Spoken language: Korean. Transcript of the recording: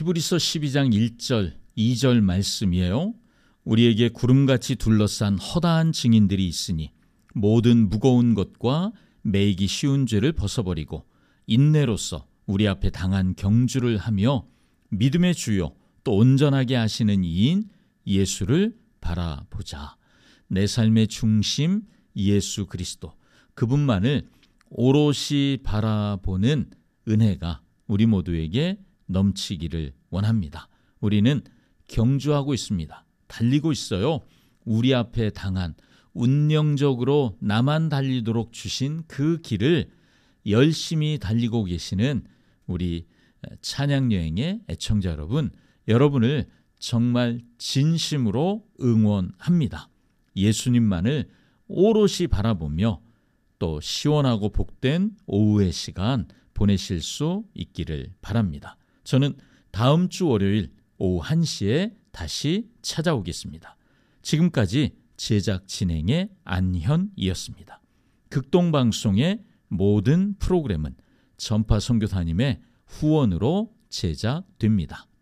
히브리서 12장 1절, 2절 말씀이에요. 우리에게 구름같이 둘러싼 허다한 증인들이 있으니 모든 무거운 것과 매이기 쉬운 죄를 벗어버리고 인내로써 우리 앞에 당한 경주를 하며 믿음의 주요 또 온전하게 하시는 이인 예수를 바라보자. 내 삶의 중심 예수 그리스도, 그분만을 오롯이 바라보는 은혜가 우리 모두에게 넘치기를 원합니다. 우리는 경주하고 있습니다. 달리고 있어요. 우리 앞에 당한, 운명적으로 나만 달리도록 주신 그 길을 열심히 달리고 계시는 우리 찬양여행의 애청자 여러분, 여러분을 정말 진심으로 응원합니다. 예수님만을 오롯이 바라보며 또 시원하고 복된 오후의 시간 보내실 수 있기를 바랍니다. 저는 다음 주 월요일 오후 1시에 다시 찾아오겠습니다. 지금까지 제작 진행의 안현이었습니다. 극동방송의 모든 프로그램은 전파선교사님의 후원으로 제작됩니다.